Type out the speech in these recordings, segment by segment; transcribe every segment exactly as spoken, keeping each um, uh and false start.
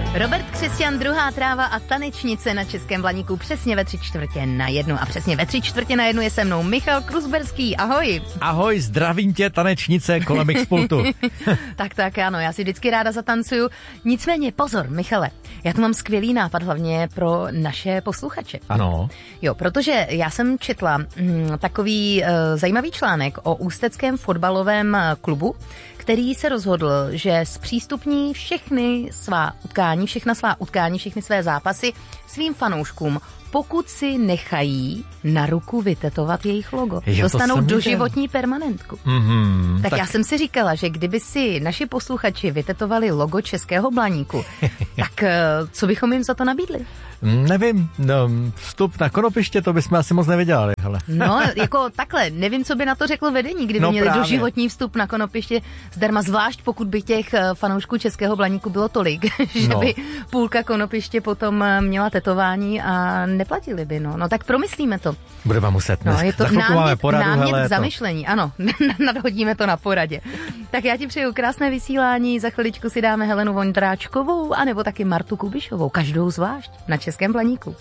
Robert Křesťan, Druhá tráva a tanečnice na Českém Blaníku přesně ve tři čtvrtě na jednu. A přesně ve tři čtvrtě na jednu je se mnou Michal Kruzberský. Ahoj. Ahoj, zdravím tě, tanečnice kolem X-Pultu. tak, tak, ano, já si vždycky ráda zatancuju. Nicméně pozor, Michale, já tu mám skvělý nápad hlavně pro naše posluchače. Ano. Jo, protože já jsem četla hm, takový uh, zajímavý článek o ústeckém fotbalovém klubu, který se rozhodl, že zpřístupní všechny svá utkání, všechna svá utkání, všechny své zápasy svým fanouškům, pokud si nechají na ruku vytetovat jejich logo. Je, dostanou doživotní permanentku. Mm-hmm, tak, tak já jsem si říkala, že kdyby si naši posluchači vytetovali logo Českého Blaníku, tak co bychom jim za to nabídli? Nevím, no, vstup na konopiště, to bychom asi moc nevydělali. Hele. No, jako takhle, nevím, co by na to řeklo vedení, kdyby no, měli právě. doživotní vstup na konopiště zdarma, zvlášť pokud by těch fanoušků Českého Blaníku bylo tolik, že no. by půlka konopiště potom měla tetování a neplatili by, no. No tak promyslíme to. Budeme muset. No, je to námět, poradu, námět hele, k zamyšlení, to. Ano, nadhodíme to na poradě. Tak já ti přeju krásné vysílání, za chviličku si dáme Helenu Vondráčkovou, anebo taky Martu Kubišovou, každou zvlášť, na Českém Blaníku.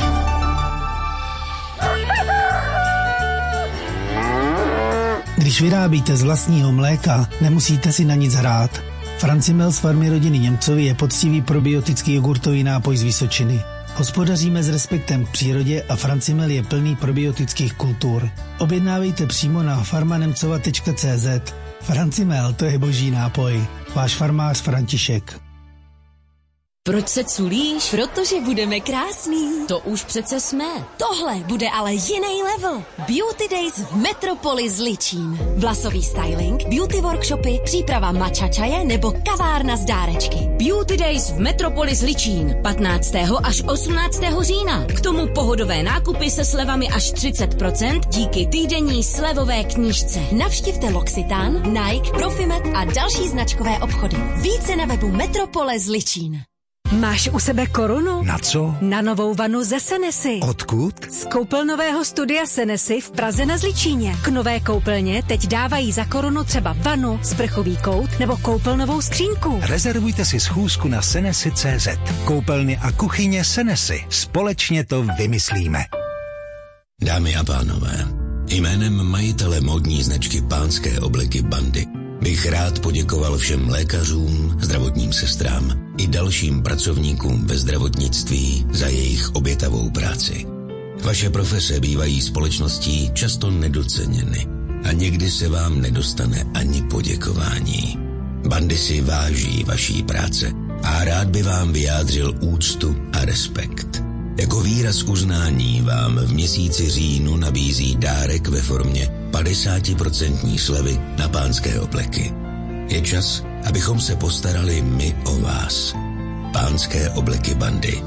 Když vyrábíte z vlastního mléka, nemusíte si na nic hrát. Francimel z farmy rodiny Němcovi je poctivý probiotický jogurtový nápoj z Vysočiny. Hospodaříme s respektem k přírodě a Francimel je plný probiotických kultur. Objednávejte přímo na farmanemcova tečka cé zet. Francimel, to je boží nápoj. Váš farmář František. Proč se culíš? Protože budeme krásný. To už přece jsme. Tohle bude ale jiný level. Beauty Days v Metropolis Ličín. Vlasový styling, beauty workshopy, příprava matcha čaje nebo kavárna z dárečky. Beauty Days v Metropolis Ličín. patnáctého až osmnáctého října. K tomu pohodové nákupy se slevami až třicet procent díky týdenní slevové knížce. Navštivte L'Occitane, Nike, Profimet a další značkové obchody. Více na webu Metropolis Ličín. Máš u sebe korunu? Na co? Na novou vanu ze Senesy. Odkud? Z koupelnového studia Senesy v Praze na Zličíně. K nové koupelně teď dávají za korunu třeba vanu, sprchový kout nebo koupelnovou skřínku. Rezervujte si schůzku na senesy tečka cé zet. Koupelny a kuchyně Senesy. Společně to vymyslíme. Dámy a pánové, jménem majitele módní značky Pánské obleky Bandy bych rád poděkoval všem lékařům, zdravotním sestrám i dalším pracovníkům ve zdravotnictví za jejich obětavou práci. Vaše profese bývají společností často nedoceněny a někdy se vám nedostane ani poděkování. Bandy si váží vaší práce a rád by vám vyjádřil úctu a respekt. Jako výraz uznání vám v měsíci říjnu nabízí dárek ve formě padesát procent slevy na Pánské obleky. Je čas, abychom se postarali my o vás. Pánské obleky Bandy.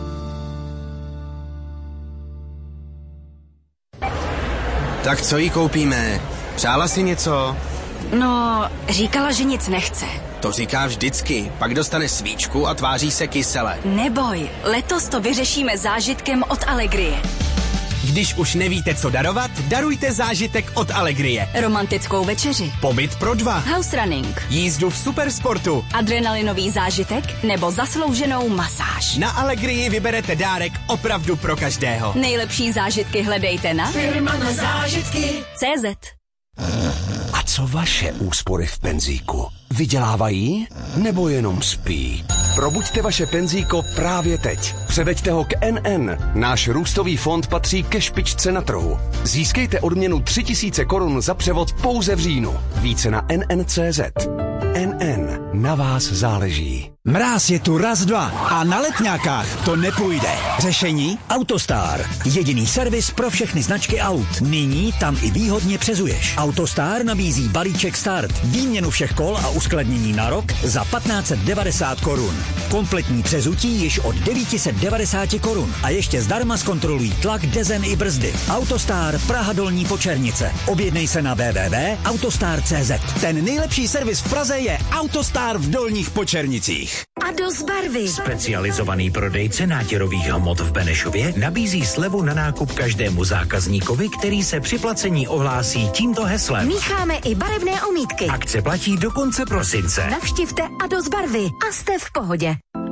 Tak co jí koupíme? Přála si něco? No, říkala, že nic nechce. To říká vždycky, pak dostane svíčku a tváří se kysele. Neboj, letos to vyřešíme zážitkem od Allegrie. Když už nevíte, co darovat, darujte zážitek od Allegrie. Romantickou večeři, Pobyt pro dva, house running, jízdu v supersportu, adrenalinový zážitek nebo zaslouženou masáž. Na Allegrii vyberete dárek opravdu pro každého. Nejlepší zážitky hledejte na Firma na zážitky tečka cé zet. A co vaše úspory v penzíku? Vydělávají nebo jenom spí? Probuďte vaše penzíko právě teď. Převeďte ho k N N. Náš růstový fond patří ke špičce na trhu. Získejte odměnu tři tisíce korun za převod pouze v říjnu. Více na N N tečka cé zet. N N. Na vás záleží. Mráz je tu raz, dva a na letňákách to nepůjde. Řešení? Autostar. Jediný servis pro všechny značky aut. Nyní tam i výhodně přezuješ. Autostar nabízí balíček start, výměnu všech kol a uskladnění na rok za patnáct set devadesát korun. Kompletní přezutí již od devět set devadesát korun a ještě zdarma zkontrolují tlak, dezen i brzdy. Autostar Praha Dolní Počernice. Objednej se na w w w tečka autostar tečka cé zet. Ten nejlepší servis v Praze je Autostar v Dolních Počernicích. A dost barvy. Specializovaný prodejce nátěrových hmot v Benešově nabízí slevu na nákup každému zákazníkovi, který se při placení ohlásí tímto heslem. Mícháme i barevné omítky. Akce platí do konce prosince. Navštivte A dost barvy a jste v pohodě.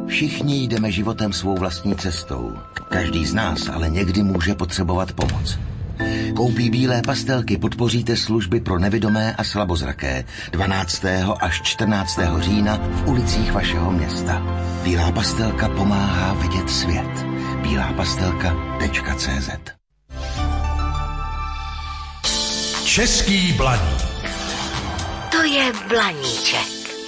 Všichni jdeme životem svou vlastní cestou. Každý z nás ale někdy může potřebovat pomoc. Koupí bílé pastelky podpoříte služby pro nevidomé a slabozraké dvanáctého až čtrnáctého října v ulicích vašeho města. Bílá pastelka pomáhá vidět svět. bílá pastelka tečka cé zet. Český blaník. To je blaníček.